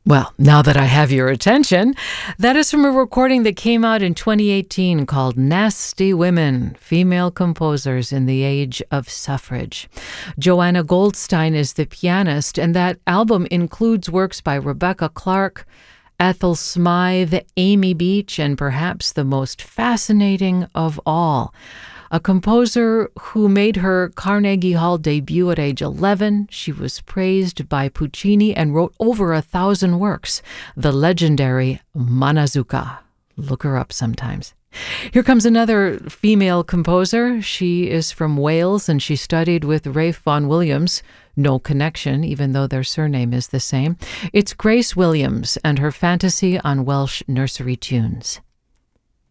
Well, now that I have your attention, that is from a recording that came out in 2018 called Nasty Women, Female Composers in the Age of Suffrage. Joanna Goldstein is the pianist, and that album includes works by Rebecca Clark, Ethel Smythe, Amy Beach, and perhaps the most fascinating of all, a composer who made her Carnegie Hall debut at age 11. She was praised by Puccini and wrote over 1,000 works, the legendary Manazuka. Look her up sometimes. Here comes another female composer. She is from Wales, and she studied with Ralph Vaughan Williams. No connection, even though their surname is the same. It's Grace Williams and her fantasy on Welsh nursery tunes.